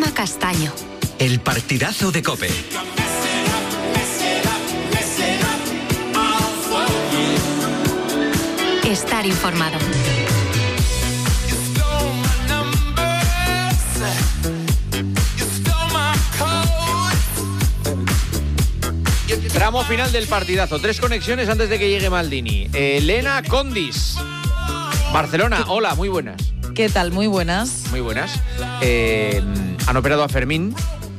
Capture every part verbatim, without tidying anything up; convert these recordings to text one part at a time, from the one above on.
Juanma Castaño. El partidazo de COPE. Estar informado. Tramo final del partidazo. Tres conexiones antes de que llegue Maldini. Elena Condis. Barcelona, hola, muy buenas. ¿Qué tal? Muy buenas. Muy buenas. Eh, han operado a Fermín.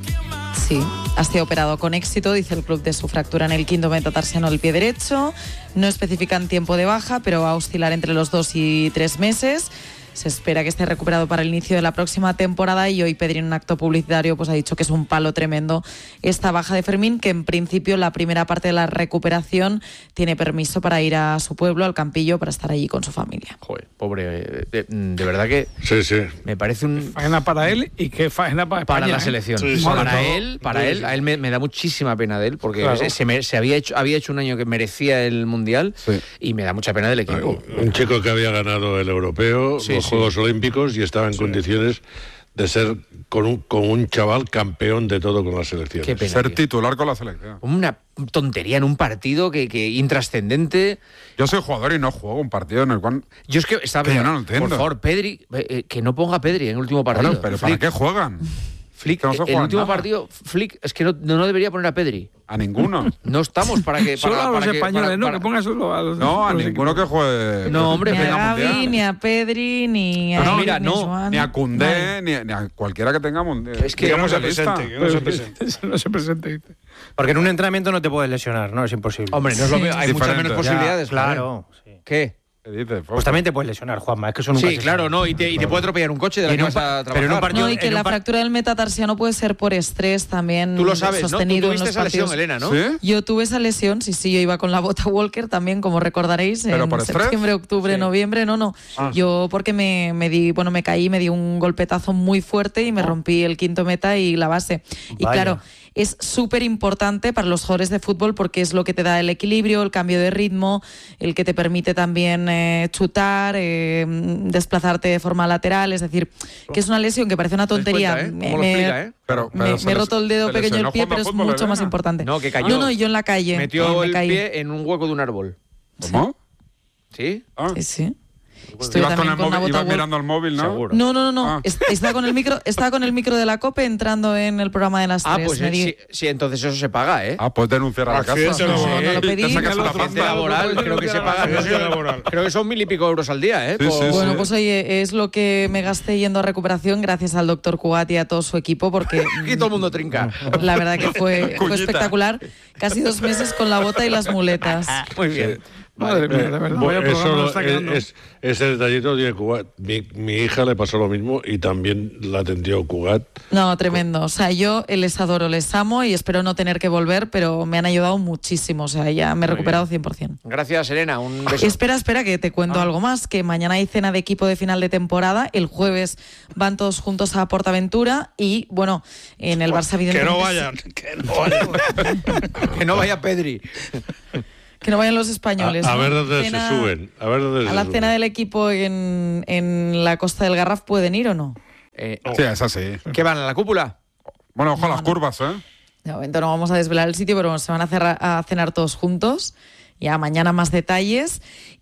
Sí, ha sido operado con éxito, dice el club, de su fractura en el quinto metatarsiano del pie derecho. No especifican tiempo de baja, pero va a oscilar entre los dos y tres meses. Se espera que esté recuperado para el inicio de la próxima temporada y hoy Pedri, en un acto publicitario, pues ha dicho que es un palo tremendo esta baja de Fermín, que en principio la primera parte de la recuperación tiene permiso para ir a su pueblo, al Campillo, para estar allí con su familia. Joder, pobre, de, de verdad que sí, sí. me parece un... Faena para él y qué faena para España, para la ¿eh? selección. Sí, sí, para todo. él, para Sí, él, sí. a él me, me da muchísima pena de él, porque Claro. se, se, me- se había hecho había hecho un año que merecía el Mundial, Sí. y me da mucha pena del equipo. Un chico que había ganado el europeo, Sí, los sí. Juegos Olímpicos, y estaba en condiciones de ser con un, con un chaval campeón de todo con la selección. Qué pena. Ser tío. titular con la selección. Una tontería en un partido que, que intrascendente. Yo soy jugador y no juego un partido en el cual... Yo es que estaba Que yo no lo entiendo. Por favor, Pedri, eh, eh, que no ponga a Pedri en el último partido. Bueno, pero ¿para Flick, qué juegan? Flick, Que no se el juega último nada. partido, Flick, es que no, no, no debería poner a Pedri. A ninguno. No estamos para que... Solo para, a los para que- españoles, para- ¿no? para- Que ponga solo a los... No, a los ninguno que equipos. juegue... No, hombre, Ni a venga, Gavi, mundial. ni a Pedri, ni a... No, Eric, mira, ni no, Joan. Ni a Koundé, Vale. ni, a- ni a cualquiera que tenga mundial. Es que- Que no se mundialista. presente, que no se presente. No se presente, dice. Porque en un entrenamiento no te puedes lesionar, ¿no? Es imposible. Hombre, no es lo Sí. mismo, hay muchas Diferente. menos Ya, posibilidades. Claro. Sí. ¿Qué? ¿Qué dices? Pues también te puedes lesionar, Juanma. Es que eso nunca Sí, se claro, sabe. no, y te, y te puede atropellar un coche de la En que un vas pa- a pero en un trabajar. partido- No, y que en la un par- fractura del metatarsiano puede ser por estrés también. Tú lo sabes, ¿no? Tú sostenido en tuviste los esa lesión, partidos. Elena, ¿no? ¿Sí? Yo tuve esa lesión, sí, sí, yo iba con la bota Walker también, como recordaréis, ¿Pero en por estrés? septiembre, octubre, Sí. noviembre, no, no. Ah. Yo porque me, me di, bueno, me caí, me di un golpetazo muy fuerte y me rompí el quinto meta y la base. Y Vaya. claro, es súper importante para los jugadores de fútbol porque es lo que te da el equilibrio, el cambio de ritmo, el que te permite también eh, chutar, eh, desplazarte de forma lateral, es decir, que es una lesión que parece una ¿Te das tontería. cuenta, eh? Me- ¿Cómo lo me- explica, eh? Pero, me, pero se me he les- roto el dedo se pequeño del lesionó pie, jugando pero es fútbol, mucho más Elena. importante. No, que cayó. No, no, yo en la calle. Metió me el caí. pie en un hueco de un árbol. ¿Cómo? ¿Sí? Ah. Sí, sí. Estoy Ibas con también el con una móvil, bota ibas Wal- mirando el móvil, ¿no? Seguro. No, no, no, no. Ah. Es- Estaba con el micro, estaba con el micro de la COPE entrando en el programa de las Ah, tres. pues Me eh, di- sí, sí, entonces eso se paga, ¿eh? Ah, puedes denunciar a la casa. Accidente No, laboral. no lo pedí. Te sacas una Accidente pasta. laboral, creo que se paga. Accidente laboral. Creo que son mil y pico euros al día, ¿eh? Sí, Por- sí, sí. Bueno, pues oye, es lo que me gasté yendo a recuperación gracias al doctor Cugat y a todo su equipo porque Aquí todo el mundo trinca. la verdad que fue, fue Cuñita. espectacular. Casi dos meses con la bota y las muletas. Muy bien. Madre mía, de verdad. Bueno, Vaya programa eso nos está es, quedando. es- ese detallito tiene Cugat. Mi, mi hija le pasó lo mismo y también la atendió Cugat. No, tremendo. O sea, yo les adoro, les amo y espero no tener que volver, pero me han ayudado muchísimo. O sea, ya me he recuperado cien por ciento. Gracias, Elena. Un beso. Espera, espera, que te cuento algo más, que mañana hay cena de equipo de final de temporada, el jueves van todos juntos a Portaventura y, bueno, en el Barça Que evidentemente... no vayan, que no vayan. Que no vaya Pedri. Que no vayan los españoles. A, a ¿no? ver dónde Cena- se suben. A ver dónde ¿A se la suben. cena del equipo en, en la Costa del Garraf pueden ir o no? Eh, Sí, es así. ¿Qué van a la cúpula? Bueno, ojo a las curvas, ¿eh? De momento no vamos a desvelar el sitio, pero bueno, se van a, cerrar- a cenar todos juntos. Ya mañana más detalles.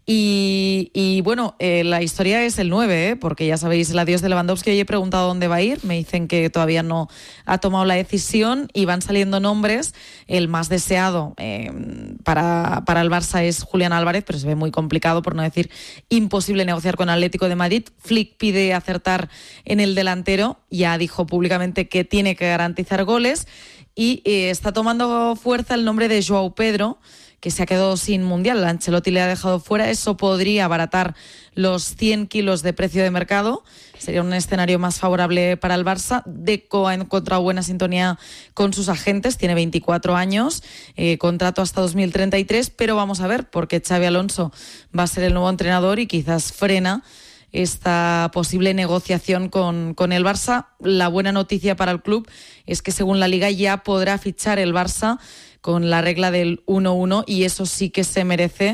Y, y, bueno, eh, la historia es el nueve, ¿eh? Porque ya sabéis, el adiós de Lewandowski. Hoy he preguntado dónde va a ir. Me dicen que todavía no ha tomado la decisión y van saliendo nombres. El más deseado eh, para, para el Barça es Julián Álvarez, pero se ve muy complicado, por no decir imposible, negociar con Atlético de Madrid. Flick pide acertar en el delantero. Ya dijo públicamente que tiene que garantizar goles. Y eh, está tomando fuerza el nombre de Joao Pedro, que se ha quedado sin Mundial. Ancelotti le ha dejado fuera. Eso podría abaratar los cien kilos de precio de mercado. Sería un escenario más favorable para el Barça. Deco ha encontrado buena sintonía con sus agentes. Tiene veinticuatro años, eh, contrato hasta dos mil treinta y tres, pero vamos a ver, porque Xabi Alonso va a ser el nuevo entrenador y quizás frena esta posible negociación con, con el Barça. La buena noticia para el club es que según la Liga ya podrá fichar el Barça con la regla del uno uno y eso sí que se merece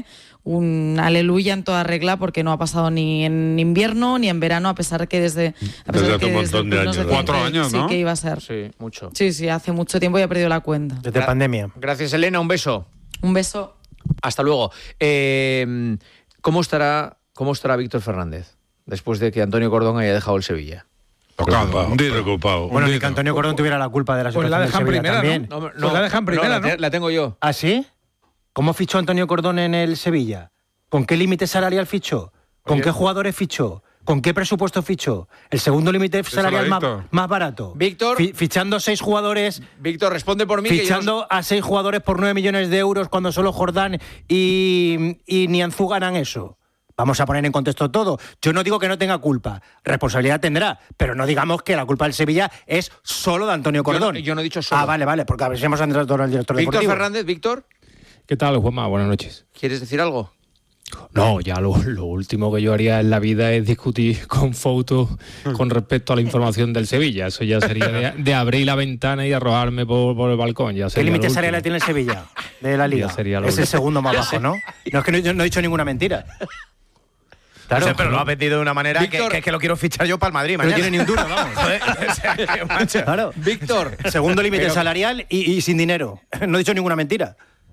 un aleluya en toda regla porque no ha pasado ni en invierno ni en verano, a pesar que desde, a pesar Desde de hace que un montón el de club nos años, decía Cuatro que años, sí ¿no? que iba a ser. Sí, mucho. Sí, sí, hace mucho tiempo y he perdido la cuenta. Desde pandemia. Gracias, Elena. Un beso. Un beso. Hasta luego. Eh, ¿Cómo estará, cómo estará Víctor Fernández después de que Antonio Cordón haya dejado el Sevilla? Tocado, Preocupado, hundido. preocupado. Bueno, ni hundido. que Antonio Cordón tuviera la culpa de la Pues situación la del dejan Sevilla primera, también. ¿no? Pues la dejan primera, la, ¿no? te- la tengo yo. ¿Ah, sí? ¿Cómo fichó Antonio Cordón en el Sevilla? ¿Con qué límite salarial fichó? ¿Con Oye. qué jugadores fichó? ¿Con qué presupuesto fichó? ¿El segundo límite salarial más, Víctor. más barato? Víctor. Fi- fichando seis jugadores, Víctor, responde por mí. que yo fichando no- a seis jugadores por nueve millones de euros cuando solo Jordán y, y Nianzú ganan eso. Vamos a poner en contexto todo. Yo no digo que no tenga culpa. Responsabilidad tendrá. Pero no digamos que la culpa del Sevilla es solo de Antonio Yo no- Cordón. yo no he dicho solo. Ah, vale, vale. Porque a ver si hemos entrado todo al director Víctor deportivo. Fernández, Víctor, ¿Qué tal, Juanma? Buenas noches. ¿quieres decir algo? No, ya lo, lo último que yo haría en la vida es discutir con fotos con respecto a la información del Sevilla. Eso ya sería de, de abrir la ventana y arrojarme por, por el balcón. Ya ¿Qué sería límite lo salarial último. tiene el Sevilla de la Liga? Ya sería lo Es el último. segundo más bajo, ¿no? No, es que no, yo no he dicho ninguna mentira. Claro, O sea, pero lo has vendido de una manera que, Víctor. que, que lo quiero fichar yo para el Madrid no mañana. tiene ni un duro, vamos. Joder, o sea, que, macho. Claro. Víctor. Segundo límite Pero- salarial y, y sin dinero. No he dicho ninguna mentira.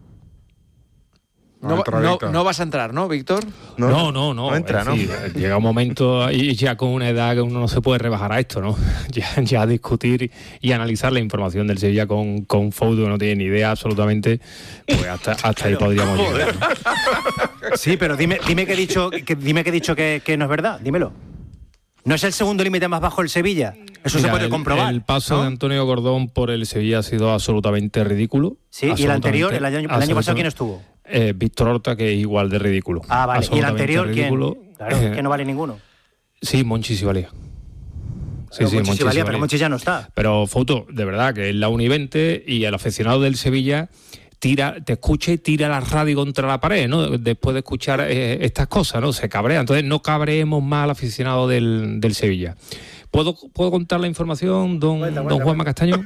No, entra, no- Víctor. no vas a entrar, ¿no, Víctor? No, no, no. no entra, Es decir, llega un momento y ya con una edad que uno no se puede rebajar a esto, ¿no? Ya, ya discutir y analizar la información del Sevilla con, con fotos que no tiene ni idea absolutamente, pues hasta, hasta ahí podríamos llegar. Sí, pero dime, dime que he dicho, que, dime que, he dicho que, que no es verdad. Dímelo. ¿No es el segundo límite más bajo el Sevilla? Eso se Mira, puede el- comprobar. El paso ¿no? de Antonio Gordón por el Sevilla ha sido absolutamente ridículo. Sí, y el Absolutamente- anterior, el año, el año pasado, ¿quién absolutamente- estuvo? Eh, Víctor Horta, que es igual de ridículo. Ah, vale. ¿Y el Absolutamente anterior quién? ridículo. Claro, Eh, que no vale ninguno. Sí, Monchi sí valía. Sí, Pero sí, Monchi Monchi sí valía, sí pero valía. Monchi ya no está. Pero Foto, de verdad, que es la uni veinte y el aficionado del Sevilla tira, te escucha y tira la radio contra la pared, ¿no? Después de escuchar eh, estas cosas, ¿no? Se cabrea. Entonces no cabreemos más al aficionado del, del Sevilla. ¿Puedo, ¿Puedo contar la información, don, Cuenta, don cuenta, Juanma Castaño?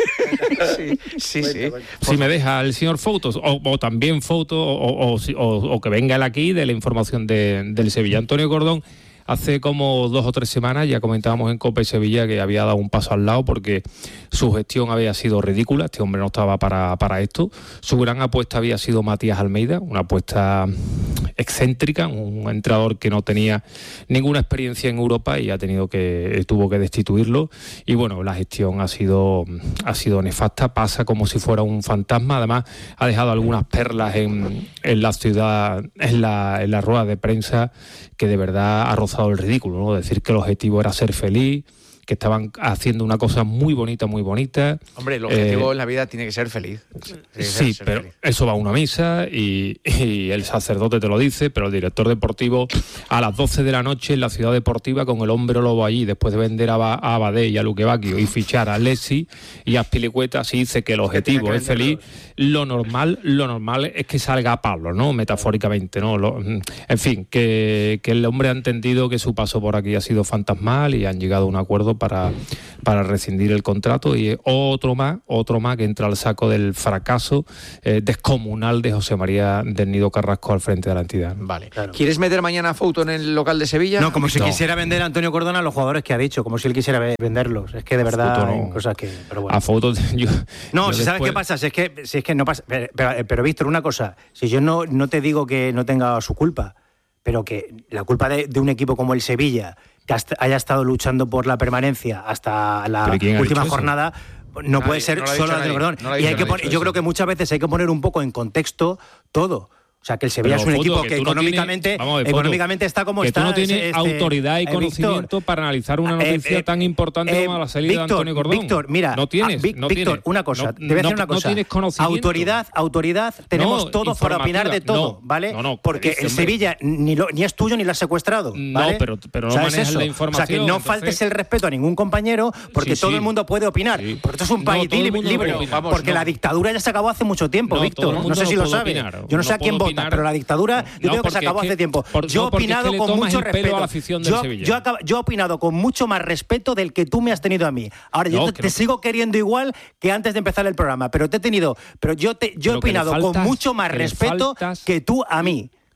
Sí, sí, sí. Si me deja el señor Fotos, o, o también Fotos, o, o, o, si- o- o que venga él aquí de la información de- del Sevilla. Antonio Gordón, hace como dos o tres semanas ya comentábamos en COPE Sevilla que había dado un paso al lado porque su gestión había sido ridícula, este hombre no estaba para, para esto. Su gran apuesta había sido Matías Almeida, una apuesta excéntrica, un entrenador que no tenía ninguna experiencia en Europa y ha tenido que tuvo que destituirlo. Y bueno, la gestión ha sido ha sido nefasta, pasa como si fuera un fantasma. Además ha dejado algunas perlas en, en la ciudad, en la, en la rueda de prensa, que de verdad ha rozado el ridículo, ¿no? Decir que el objetivo era ser feliz, que estaban haciendo una cosa muy bonita, muy bonita. Hombre, el objetivo Eh, en la vida tiene que ser feliz. Tiene que Sí, ser pero feliz. eso va a una misa y, y el sacerdote te lo dice, pero el director deportivo a las doce de la noche en la ciudad deportiva con el hombre lobo allí, después de vender a, Ba- a Abadé y a Luque Bacchio y fichar a Lessi y a Spilicueta, si dice que el objetivo es feliz, lo normal, lo normal es que salga a Pablo, ¿no? Metafóricamente, ¿no? Lo- en fin, que, que el hombre ha entendido que su paso por aquí ha sido fantasmal y han llegado a un acuerdo para, para rescindir el contrato y otro más, otro más que entra al saco del fracaso eh, descomunal de José María del Nido Carrasco al frente de la entidad. Vale. Claro. ¿Quieres meter mañana a Foto en el local de Sevilla? No, como si No. quisiera vender a Antonio Cordón a los jugadores que ha dicho, como si él quisiera ve- venderlos. Es que de verdad Foto no. hay cosas que... Pero bueno. A fotos yo, No, yo si sabes después- qué pasa, si es que, si es que no pasa. Pero, pero, pero, Víctor, una cosa, si yo no, no te digo que no tenga su culpa, pero que la culpa de, de un equipo como el Sevilla, que hasta- haya estado luchando por la permanencia hasta la ¿Pero quién ha última dicho eso? jornada, no Nadie, puede ser no lo ha solo dicho Antonio nadie, Cordón. no lo ha y dicho hay que nadie, poner- eso yo es. creo que muchas veces hay que poner un poco en contexto todo. O sea, que el Sevilla Pero, es un Foto, equipo que que tú no económicamente, tienes- vamos a ver, Foto, económicamente está como que está. tú no tienes este, autoridad y eh, conocimiento Víctor, para analizar una eh, noticia eh, tan importante eh, como la salida Víctor, de Antonio Cordón. Víctor, mira, no tienes, ah, Vic- no Víctor, tienes. una cosa, No- te voy a decir no- una no cosa. tienes conocimiento. Autoridad, autoridad, tenemos No, todos para opinar de informativa, todo, no, ¿vale? no, no, Porque dice, el hombre. Sevilla ni, lo- ni es tuyo ni lo has secuestrado, No, ¿vale? pero- pero no O sea, es manejas eso. la O sea, que información, no entonces- faltes el respeto a ningún compañero porque Sí, todo sí. el mundo puede opinar. Sí. Porque esto es un No, país todo el li- mundo libre. puede opinar. Vamos, porque no. la dictadura ya se acabó hace mucho tiempo, No, todo Víctor. el No mundo sé si lo puede sabes. opinar. Yo no, No sé a quién puedo vota, opinar. pero la dictadura yo No, creo que se porque acabó es que- hace tiempo. por- Yo no, he porque es que opinado le con tomas mucho el pelo respeto. a la afición del Yo, Sevilla. yo acabo- yo he opinado con mucho más respeto del que tú me has tenido a mí. Ahora, yo No, te, que te no- sigo queriendo igual que antes de empezar el programa, pero te he tenido, pero yo te yo he Pero que le opinado con faltas- mucho más que le respeto faltas- que tú a mí.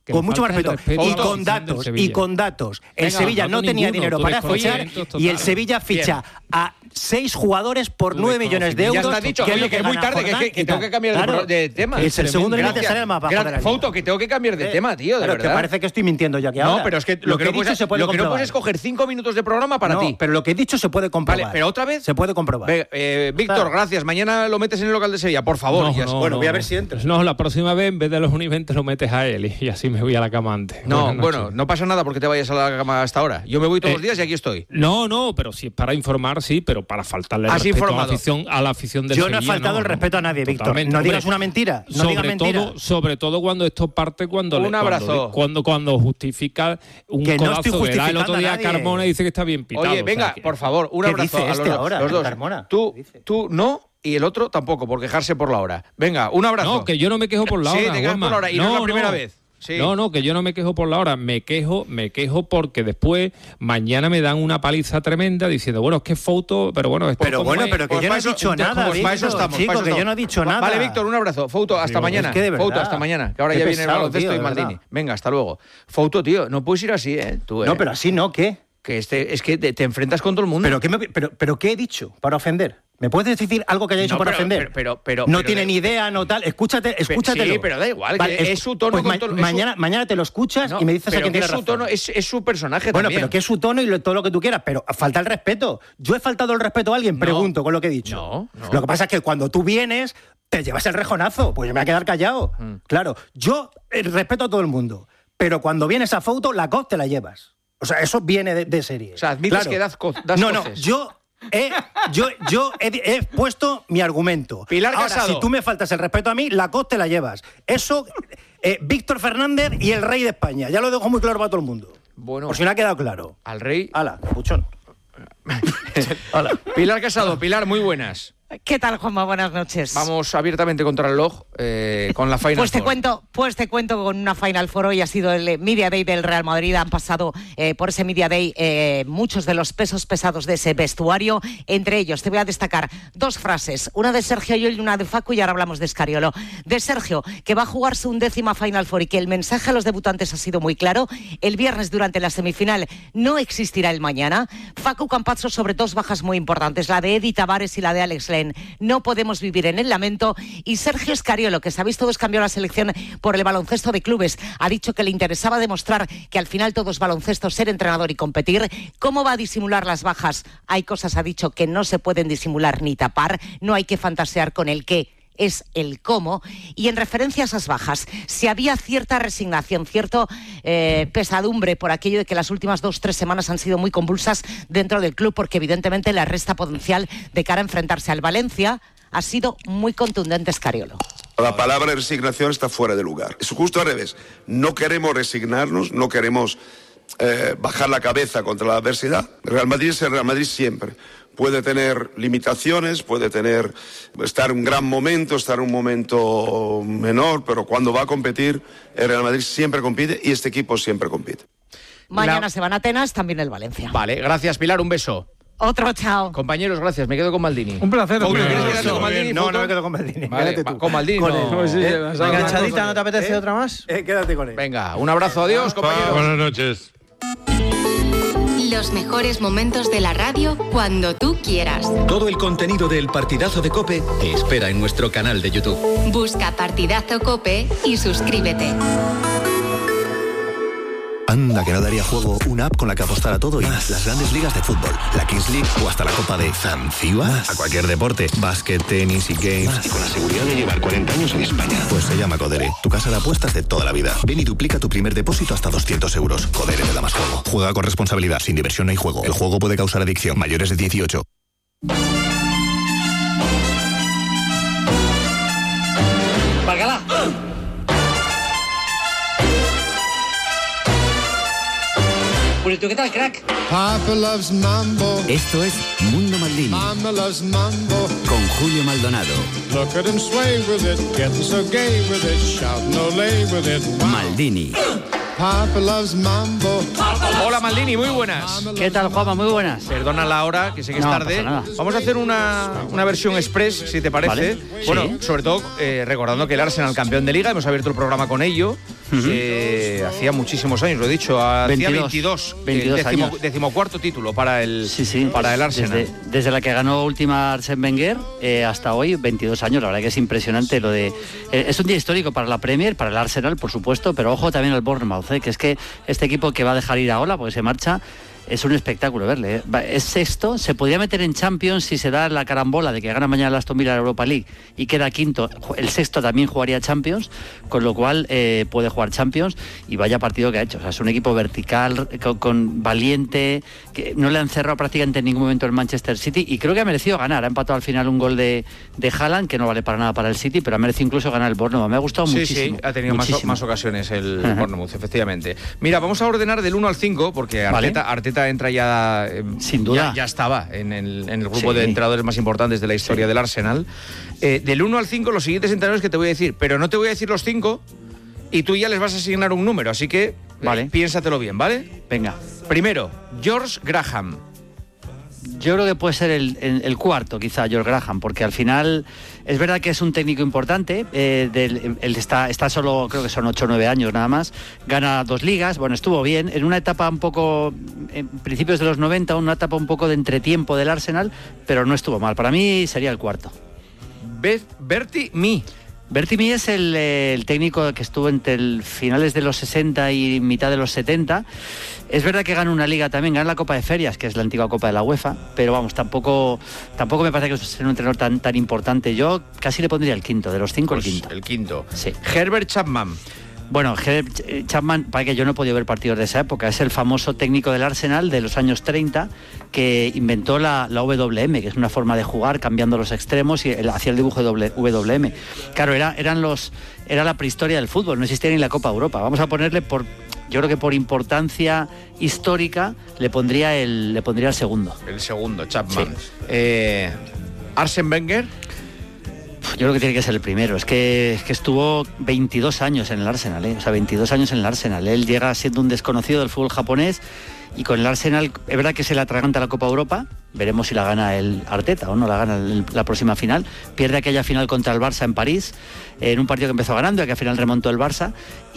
Que con le mucho más falta el respeto, respeto y a la con afición del datos, y Sevilla. con datos. El Venga, Sevilla dato no tenía ninguno, dinero tú para desconocimientos fichar y el totales. Sevilla ficha a seis jugadores por nueve millones de euros. Ya está dicho, que es oye, lo que es muy gana tarde, que, Jordán que, que y tengo tal. que cambiar de, Claro. pro- de tema. Es el segundo nivel de Gracias. salario más bajo Gran- de la liga. Fouto, que tengo que cambiar de Eh, tema, tío, de claro, que verdad. parece que estoy mintiendo yo aquí No, ahora. pero es que lo, lo que, que no he dicho puedes, se puede lo que no comprobar. puedes es coger cinco minutos de programa para No, ti. pero lo que he dicho se puede comprobar. Vale, pero otra vez. Se puede comprobar. Ve, eh, Víctor, Claro. gracias. Mañana lo metes en el local de Sevilla, por favor. No, Ya- no, bueno, no, voy a no. ver si entra. No, la próxima vez en vez de los univentes lo metes a él y, y así me voy a la cama antes. No, Buenas bueno, noches. no pasa nada porque te vayas a la cama hasta ahora. Yo me voy todos Eh, los días y aquí estoy. No, no, pero si es para informar, sí, pero para faltarle el Has respeto a la informado. afición, a la afición del Yo no he Sevilla, faltado el respeto a nadie, Víctor. Totalmente, No hombre. digas una mentira. No sobre digas mentira. todo, sobre todo cuando esto parte cuando Un le, abrazo. cuando, cuando cuando justifica un Que no codazo estoy que da el otro justificando día a a nadie. Carmona y dice que está bien pitado. Oye, o sea venga, que- por favor, un ¿Qué abrazo dice a los, este dos, ahora, los dos. Carmona? Tú, ¿Qué dice? tú no y el otro tampoco, por quejarse por la hora. Venga, un abrazo. No, que yo no me quejo por la Sí, hora. te quejas Juanma. por la hora y no, es la primera vez. Sí. No, no, que yo no me quejo por la hora, me quejo, me quejo porque después mañana me dan una paliza tremenda diciendo, bueno, es que es foto, pero bueno, esto Pero como bueno, es. pero que Pues yo no para he eso- dicho pues nada, para eso Víctor, estamos, chico, para eso que yo estamos. no he dicho Va- nada. Vale, Víctor, un abrazo. Fouto, hasta Digo, mañana. es que de verdad. Fouto, hasta mañana. Que ahora Qué ya viene el pesado, baloncesto tío, y de Maldini. verdad. Venga, hasta luego. Fouto, tío, no puedes ir así, ¿eh? Tú, ¿eh? No, pero así no, ¿qué? Que este, es que te, te enfrentas con todo el mundo. ¿Pero qué, me- pero, pero ¿qué he dicho para ofender? ¿Me puedes decir algo que haya dicho No, para pero- ofender? pero- pero- pero- no pero tiene de- ni idea, no tal. Escúchate, escúchatelo. sí, pero da igual, que es su tono Pues con ma- todo- es su- mañana, mañana te lo escuchas No, y me dices a pero quién que tiene es su razón. tono, es, es su personaje Bueno, también. pero que es su tono y lo- todo lo que tú quieras, pero falta el respeto. ¿Yo he faltado el respeto a alguien? No. Pregunto con lo que he dicho. No, no. Lo que pasa es que cuando tú vienes, te llevas el rejonazo. Pues yo me voy a quedar callado. Mm. Claro, yo eh, respeto a todo el mundo, pero cuando vienes a foto, la coz te la llevas. O sea, eso viene de, de serie. O sea, admites Claro. que das, co- das No, no, coces. yo... He, yo yo he, he puesto mi argumento. Pilar Ahora, Casado. si tú me faltas el respeto a mí, la coz te la llevas. Eso, eh, Víctor Fernández y el rey de España. Ya lo dejo muy claro para todo el mundo. Bueno, Por si no ha quedado claro. al rey. Hala, puchón. Pilar Casado, Pilar, muy buenas. ¿Qué tal, Juanma? Buenas noches. Vamos abiertamente contra el reloj eh, con la Final Pues te Four. cuento, pues te cuento con una Final Four. Hoy ha sido el eh, Media Day del Real Madrid. Han pasado eh, por ese Media Day eh, muchos de los pesos pesados de ese vestuario. Entre ellos te voy a destacar dos frases, una de Sergio y una de Facu, y ahora hablamos de Scariolo. De Sergio, que va a jugar su undécima Final Four y que el mensaje a los debutantes ha sido muy claro. El viernes durante la semifinal no existirá el mañana. Facu Campazzo sobre dos bajas muy importantes, la de Eddie Tavares y la de Alex Len. No podemos vivir en el lamento. Y Sergio Scariolo, que sabéis todos cambió la selección por el baloncesto de clubes, ha dicho que le interesaba demostrar que al final todo es baloncesto, ser entrenador y competir. ¿Cómo va a disimular las bajas? Hay cosas, ha dicho, que no se pueden disimular ni tapar. No hay que fantasear con el qué, es el cómo. Y en referencia a esas bajas, si había cierta resignación, cierto eh, pesadumbre por aquello de que las últimas dos, tres semanas han sido muy convulsas dentro del club, porque evidentemente le resta potencial de cara a enfrentarse al Valencia, ha sido muy contundente Scariolo. La palabra resignación está fuera de lugar. Es justo al revés. No queremos resignarnos, no queremos eh, bajar la cabeza contra la adversidad. Real Madrid es el Real Madrid siempre. Puede tener limitaciones, puede tener estar en un gran momento, estar en un momento menor, pero cuando va a competir, el Real Madrid siempre compite y este equipo siempre compite. Mañana La... se van a Atenas, también el Valencia. Vale, gracias Pilar, un beso. Otro, chao. Compañeros, gracias, me quedo con Maldini. Un placer. Fouto, hombre. ¿quieres quedarte con Maldini? No, Fouto? no me quedo con Maldini. Vale, Quédate tú. con Maldini Con no. él. Pues sí, Eh, las venga, cosas- enganchadita, ¿no te apetece ¿Eh? otra más? Eh, quédate con él. Venga, un abrazo, adiós, compañeros. Buenas noches. Los mejores momentos de la radio cuando tú quieras. Todo el contenido del partidazo de COPE te espera en nuestro canal de YouTube. Busca Partidazo COPE y suscríbete. Anda, que no daría juego una app con la que apostar a todo y más. Las grandes ligas de fútbol, la Kings League o hasta la Copa de Zanzíbar. A cualquier deporte, básquet, tenis y games. Más. Y con la seguridad de llevar cuarenta años en España. Pues se llama Codere, tu casa de apuestas de toda la vida. Ven y duplica tu primer depósito hasta doscientos euros. Codere te da más juego. Juega con responsabilidad, sin diversión no hay juego. El juego puede causar adicción. Mayores de dieciocho. ¡Válgala! Pues tú, ¿qué tal, crack? Papa loves mambo. Esto es Mundo Maldini. Mama loves mambo. Con Julio Maldonado. Look at him sway with it, getting so gay with it, shouting olé with it. Wow. Maldini. Papa loves mambo. Hola Maldini, muy buenas. ¿Qué tal, Juanma? Muy buenas. Perdona la hora, que sé que es No, tarde. pasa nada. Vamos a hacer una, una versión express, si te parece. Vale. Bueno, Sí. sobre todo eh, recordando que el Arsenal campeón de Liga, hemos abierto el programa con ello. eh, hacía muchísimos años, lo he dicho, hacía veintidós, veintidós el décimo, años. decimocuarto título para el, Sí, sí. para el Arsenal. Desde, desde la que ganó última Arsène Wenger eh, hasta hoy, veintidós años. La verdad que es impresionante lo de... Eh, es un día histórico para la Premier, para el Arsenal, por supuesto, pero ojo también al Bournemouth, eh, que es que este equipo que va a dejar ir a Ola, porque se marcha, es un espectáculo verle. ¿eh? Es sexto, se podría meter en Champions si se da la carambola de que gana mañana el Aston Villa la Europa League y queda quinto. El sexto también jugaría Champions, con lo cual eh, puede jugar Champions, y vaya partido que ha hecho. O sea, es un equipo vertical, con, con valiente, que no le han cerrado prácticamente en ningún momento el Manchester City, y creo que ha merecido ganar. Ha empatado al final un gol de, de Haaland, que no vale para nada para el City, pero ha merecido incluso ganar el Bournemouth. Me ha gustado Sí, muchísimo. sí, ha tenido más, muchísimo. más ocasiones el Ajá. Bournemouth, efectivamente. Mira, vamos a ordenar del uno al cinco, porque Vale. Arteta, Arteta entra ya... eh, Sin duda. Ya, ya estaba en el, en el grupo Sí. de entrenadores más importantes de la historia Sí. del Arsenal. Eh, del uno al cinco, los siguientes entrenadores que te voy a decir, pero no te voy a decir los cinco, y tú ya les vas a asignar un número, así que eh, Vale. piénsatelo bien, ¿vale? Venga. Primero, George Graham. Yo creo que puede ser el, el, el cuarto, quizá, George Graham, porque al final es verdad que es un técnico importante. Eh, del, él está, está solo, creo que son ocho o nueve años nada más. Gana dos ligas, bueno, estuvo bien. En una etapa un poco, en principios de los noventa, una etapa un poco de entretiempo del Arsenal, pero no estuvo mal. Para mí sería el cuarto. Beth, Bertie Mee. Bertie Mee es el, eh, el técnico que estuvo entre el finales de los sesenta y mitad de los setenta. Es verdad que gana una liga también, gana la Copa de Ferias, que es la antigua Copa de la UEFA, pero vamos, tampoco tampoco me parece que sea un entrenador tan, tan importante. Yo casi le pondría el quinto, de los cinco Pues el quinto. El quinto. Sí. Herbert Chapman. Bueno, Herbert Chapman, para que yo no he podido ver partidos de esa época, es el famoso técnico del Arsenal de los años treinta que inventó la, la W W M, que es una forma de jugar cambiando los extremos, y el, hacía el dibujo de W W M. Claro, era, eran los, era la prehistoria del fútbol, no existía ni la Copa Europa. Vamos a ponerle por, yo creo que por importancia histórica le pondría el, le pondría el segundo. El segundo, Chapman. Sí. Eh, Arsène Wenger. Yo creo que tiene que ser el primero. Es que, es que estuvo veintidós años en el Arsenal, ¿eh? O sea, veintidós años en el Arsenal. Él llega siendo un desconocido del fútbol japonés, y con el Arsenal es verdad que se le atraganta la Copa Europa. Veremos si la gana el Arteta o no la gana el, la próxima final. Pierde aquella final contra el Barça en París, en un partido que empezó ganando y que al final remontó el Barça.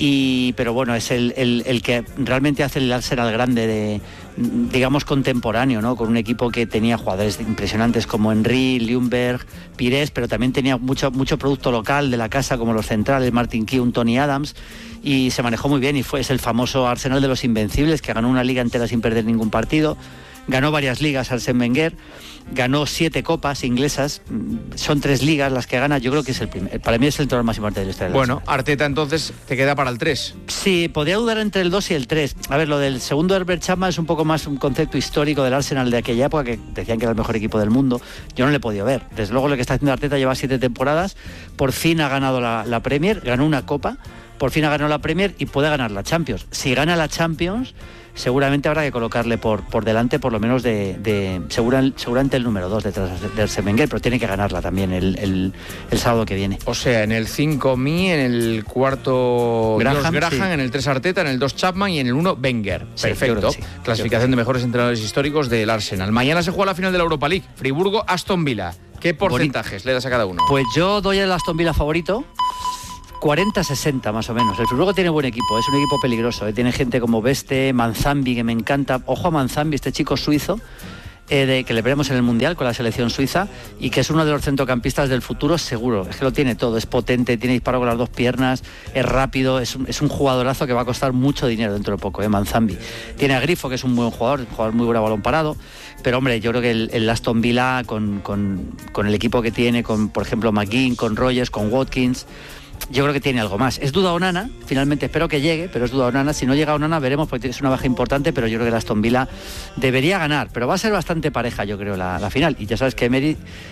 Y, pero bueno, es el, el, el que realmente hace el Arsenal grande, de, digamos, contemporáneo, ¿no? Con un equipo que tenía jugadores impresionantes como Henry, Ljungberg, Pires, pero también tenía mucho, mucho producto local de la casa, como los centrales, Martin Keown, Tony Adams, y se manejó muy bien, y fue es el famoso Arsenal de los Invencibles, que ganó una liga entera sin perder ningún partido. Ganó varias ligas Arsène Wenger, ganó siete copas inglesas, son tres ligas las que gana. Yo creo que es el primer, para mí es el entrenador más importante de la historia. Bueno, Arteta entonces te queda para el tres. Sí, podría dudar entre el dos y el tres. A ver, lo del segundo Herbert Chapman es un poco más un concepto histórico del Arsenal de aquella época, que decían que era el mejor equipo del mundo. Yo no le he podido ver. Desde luego lo que está haciendo Arteta lleva siete temporadas, por fin ha ganado la, la Premier, ganó una copa, por fin ha ganado la Premier y puede ganar la Champions. Si gana la Champions, seguramente habrá que colocarle por, por delante, por lo menos de, de segura, seguramente el número dos detrás de Arsène Wenger, pero tiene que ganarla también el, el, el sábado que viene. O sea, en el cinco Mee, en el cuarto Graham, Graham, Graham sí. en el tres Arteta, en el dos Chapman y en el uno Wenger. Sí, Perfecto. yo creo que sí. Clasificación de mejores entrenadores históricos del Arsenal. Mañana se juega la final de la Europa League. Friburgo-Aston Villa. ¿Qué porcentajes le das a cada uno? Pues yo doy el Aston Villa favorito. cuarenta sesenta más o menos. El Friburgo tiene buen equipo, es un equipo peligroso, ¿eh? Tiene gente como Beste, Manzambi, que me encanta. Ojo a Manzambi, este chico suizo, eh, de, que le veremos en el Mundial con la selección suiza, y que es uno de los centrocampistas del futuro seguro. Es que lo tiene todo, es potente, tiene disparo con las dos piernas, es rápido, es un, es un jugadorazo que va a costar mucho dinero dentro de poco, ¿eh? Manzambi. Tiene a Grifo, que es un buen jugador, un jugador muy bueno a balón parado. Pero hombre, yo creo que el, el Aston Villa, con, con, con el equipo que tiene, con por ejemplo McGinn, con Rogers, con Watkins, yo creo que tiene algo más. Es duda Onana, finalmente espero que llegue, pero es duda Onana. Si no llega Onana veremos, porque es una baja importante, pero yo creo que el Aston Villa debería ganar, pero va a ser bastante pareja, yo creo, la, la final. Y ya sabes que Emery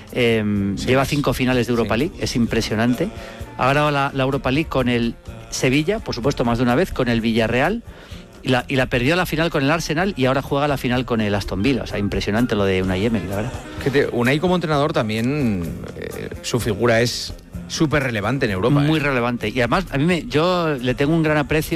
eh, sí, lleva cinco finales de Europa sí. League, es impresionante. Ha ganado la, la Europa League con el Sevilla, por supuesto, más de una vez, con el Villarreal, y la, y la perdió la final con el Arsenal, y ahora juega la final con el Aston Villa. O sea, impresionante lo de Unai Emery, la verdad. Que te, Unai como entrenador también, eh, su figura es súper relevante en Europa. Muy ¿eh? relevante. Y además, a mí me, yo le tengo un gran aprecio,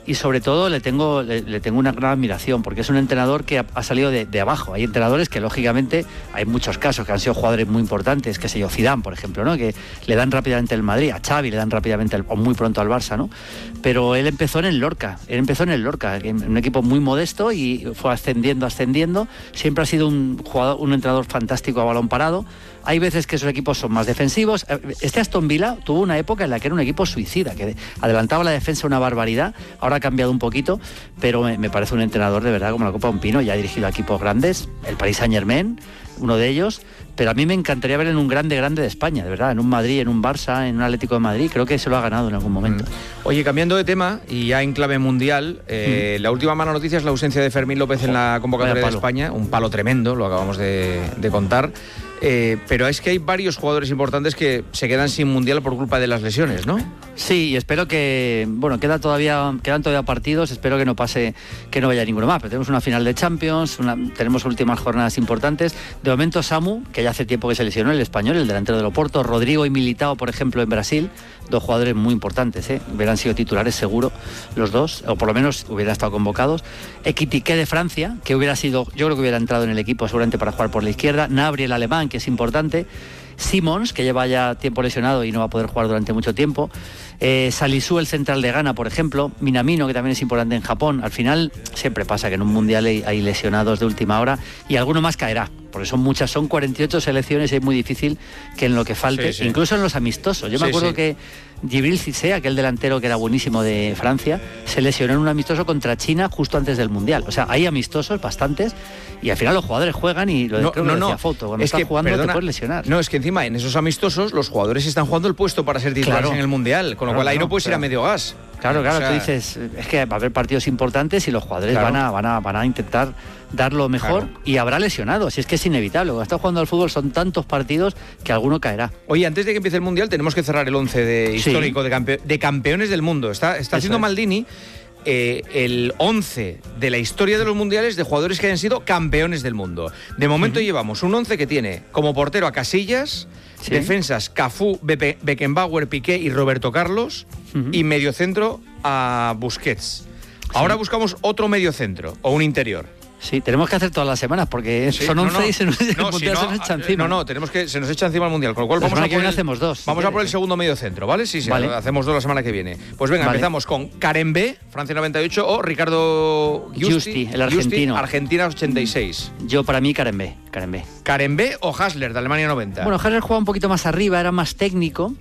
y sobre todo le tengo, le, le tengo una gran admiración, porque es un entrenador que ha, ha salido de, de abajo. Hay entrenadores que, lógicamente, hay muchos casos que han sido jugadores muy importantes, que sé yo, Zidane, por ejemplo, ¿no? Que le dan rápidamente el Madrid, a Xavi le dan rápidamente el, o muy pronto al Barça, ¿no? Pero él empezó en el Lorca, él empezó en el Lorca, en un equipo muy modesto, y fue ascendiendo, ascendiendo. Siempre ha sido un jugador, un entrenador fantástico a balón parado. Hay veces que esos equipos son más defensivos. Este Aston Villa tuvo una época en la que era un equipo suicida, que adelantaba la defensa una barbaridad. Ahora ha cambiado un poquito, pero me, me parece un entrenador de verdad como la copa de un pino. Ya ha dirigido a equipos grandes, el Paris Saint-Germain, uno de ellos. Pero a mí me encantaría ver en un grande grande de España, de verdad, en un Madrid, en un Barça, en un Atlético de Madrid. Creo que se lo ha ganado en algún momento. Mm. Oye, cambiando de tema, y ya en clave mundial, eh, mm. la última mala noticia es la ausencia de Fermín López oh, en la convocatoria de España. Un palo tremendo, lo acabamos de, de contar. Eh, pero es que hay varios jugadores importantes que se quedan sin mundial por culpa de las lesiones, ¿no? Sí, y espero que, bueno, queda todavía, quedan todavía partidos, espero que no pase, que no vaya ninguno más, pero tenemos una final de Champions, una, tenemos últimas jornadas importantes. De momento Samu, que ya hace tiempo que se lesionó, el español, el delantero del Oporto, Rodrigo y Militao, por ejemplo, en Brasil, dos jugadores muy importantes, ¿eh? Hubieran sido titulares seguro los dos, o por lo menos hubieran estado convocados. Ekitike de Francia, que hubiera sido, yo creo que hubiera entrado en el equipo seguramente para jugar por la izquierda. Gnabry, el alemán, que es importante. Simons, que lleva ya tiempo lesionado y no va a poder jugar durante mucho tiempo. Eh, Salisu, el central de Ghana, por ejemplo. Minamino, que también es importante en Japón. Al final siempre pasa que en un mundial hay, hay lesionados de última hora y alguno más caerá, porque son muchas, son cuarenta y ocho selecciones y es muy difícil que en lo que falte, sí, sí. incluso en los amistosos. Yo me sí, acuerdo sí. que Djibril Cissé, aquel delantero que era buenísimo de Francia, se lesionó en un amistoso contra China justo antes del mundial. O sea, hay amistosos bastantes y al final los jugadores juegan y lo de, no, creo no, que lo no. decía Foto, cuando es estás que, jugando perdona, te puedes lesionar. No, es que encima en esos amistosos los jugadores están jugando el puesto para ser titulares claro. en el mundial, con lo claro, cual ahí no, no puedes claro. ir a medio gas. Claro, claro, o sea, tú dices, es que va a haber partidos importantes y los jugadores claro. van, a, van, a, van a intentar dar lo mejor claro. y habrá lesionados, si es que es inevitable. Cuando estás jugando al fútbol son tantos partidos que alguno caerá. Oye, antes de que empiece el mundial tenemos que cerrar el once de histórico sí. de, campe de campeones del mundo. Está, está haciendo es. Maldini eh, el once de la historia de los mundiales de jugadores que hayan sido campeones del mundo. De momento uh-huh. llevamos un once que tiene como portero a Casillas, ¿sí? defensas Cafú, Be Beckenbauer, Piqué y Roberto Carlos, uh-huh. y mediocentro a Busquets. Ahora sí. buscamos otro mediocentro o un interior. Sí, tenemos que hacer todas las semanas porque sí, son once no, no. y se nos, el no, mundial si no, se nos echa encima. No, no, tenemos que, se nos echa encima el mundial, con lo cual la vamos a por el, hacemos dos. Vamos si a por el segundo medio centro, ¿vale? Sí, sí, vale. hacemos dos la semana que viene. Pues venga, vale. empezamos con Karembé, Francia noventa y ocho, o Ricardo Giusti, Giusti el argentino. Giusti, Argentina ochenta y seis. Yo para mí Karembé, Karembé. Karembé o Hasler de Alemania noventa. Bueno, Hasler jugaba un poquito más arriba, era más técnico.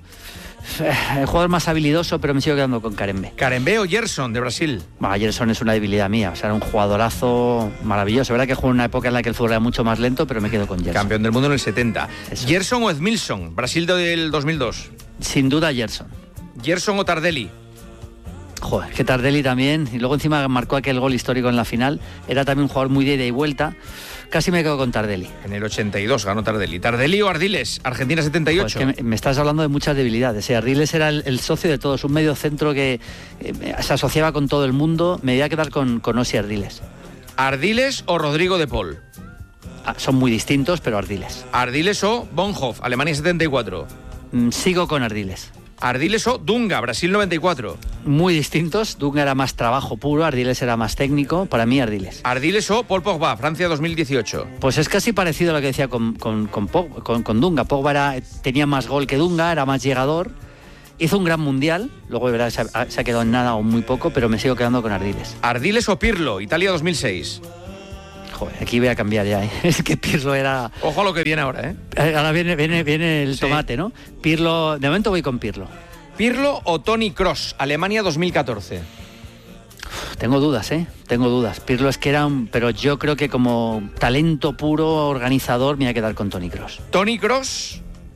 El jugador más habilidoso, pero me sigo quedando con Karembé. ¿Karembé o Gerson de Brasil? Bah, Gerson es una debilidad mía, o sea, era un jugadorazo maravilloso. Es verdad que jugó en una época en la que el fútbol era mucho más lento, pero me quedo con Gerson. Campeón del mundo en el setenta. Eso. ¿Gerson o Edmilson? Brasil del dos mil dos. Sin duda Gerson. ¿Gerson o Tardelli? Joder, que Tardelli también, y luego encima marcó aquel gol histórico en la final. Era también un jugador muy de ida y vuelta. Casi me quedo con Tardelli. En el ochenta y dos ganó Tardelli. ¿Tardelli o Ardiles? Argentina setenta y ocho. Pues es que me, me estás hablando de muchas debilidades. ¿eh? Ardiles era el, el socio de todos, un medio centro que eh, se asociaba con todo el mundo. Me voy a quedar con, con Osi Ardiles. ¿Ardiles o Rodrigo de Paul? Ah, son muy distintos, pero Ardiles. ¿Ardiles o Bonhoff, Alemania setenta y cuatro? Mm, sigo con Ardiles. ¿Ardiles o Dunga, Brasil noventa y cuatro? Muy distintos. Dunga era más trabajo puro, Ardiles era más técnico. Para mí, Ardiles. ¿Ardiles o Paul Pogba, Francia dos mil dieciocho? Pues es casi parecido a lo que decía con, con, con, Pogba, con, con Dunga. Pogba era, tenía más gol que Dunga, era más llegador. Hizo un gran mundial, luego de verdad se ha, se ha quedado en nada o muy poco, pero me sigo quedando con Ardiles. ¿Ardiles o Pirlo, Italia dos mil seis? Joder, aquí voy a cambiar ya, ¿eh? Es que Pirlo era... Ojo a lo que viene ahora, ¿eh? Ahora viene, viene, viene el sí. tomate, ¿no? Pirlo, de momento voy con Pirlo. ¿Pirlo o Toni Kroos, Alemania dos mil catorce? Tengo dudas, ¿eh? Tengo dudas. Pirlo es que era un... Pero yo creo que como talento puro, organizador, me voy a quedar con Toni Kroos. ¿Toni Kroos?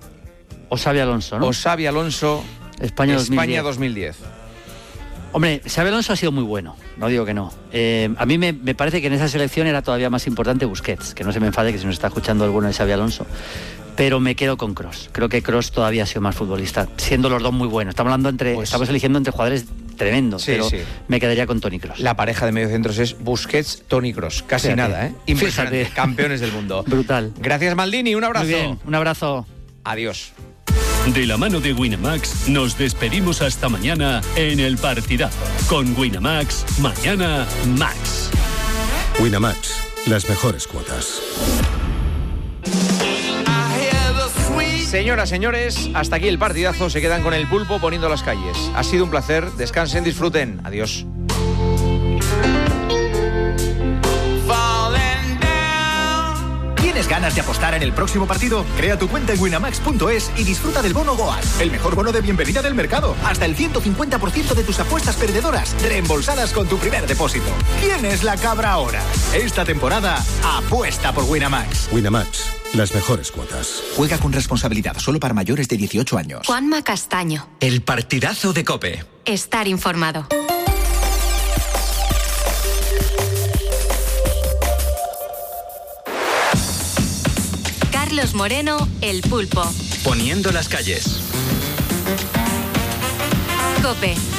O Xabi Alonso, ¿no? O Xabi Alonso, España dos mil diez. España dos mil diez. Hombre, Xabi Alonso ha sido muy bueno, no digo que no. Eh, a mí me, me parece que en esa selección era todavía más importante Busquets, que no se me enfade que si nos está escuchando el bueno de Xabi Alonso. Pero me quedo con Kroos. Creo que Kroos todavía ha sido más futbolista, siendo los dos muy buenos. Estamos hablando entre, pues, estamos eligiendo entre jugadores tremendos, sí, pero sí. me quedaría con Toni Kroos. La pareja de mediocentros es Busquets, Toni Kroos. Casi Fíjate. nada, ¿eh? Impresionante. Fíjate. Campeones del mundo. Brutal. Gracias, Maldini. Un abrazo. Muy bien, un abrazo. Adiós. De la mano de Winamax, nos despedimos hasta mañana en el partidazo. Con Winamax, mañana Max. Winamax, las mejores cuotas. Señoras, señores, hasta aquí el partidazo. Se quedan con el pulpo poniendo las calles. Ha sido un placer. Descansen, disfruten. Adiós. ¿Tienes ganas de apostar en el próximo partido? Crea tu cuenta en winamax punto es y disfruta del bono Goal, el mejor bono de bienvenida del mercado. Hasta el ciento cincuenta por ciento de tus apuestas perdedoras reembolsadas con tu primer depósito. ¿Quién es la cabra ahora? Esta temporada, apuesta por Winamax. Winamax, las mejores cuotas. Juega con responsabilidad, solo para mayores de dieciocho años. Juanma Castaño. El partidazo de COPE. Estar informado. Carlos Moreno, El Pulpo. Poniendo las calles. COPE.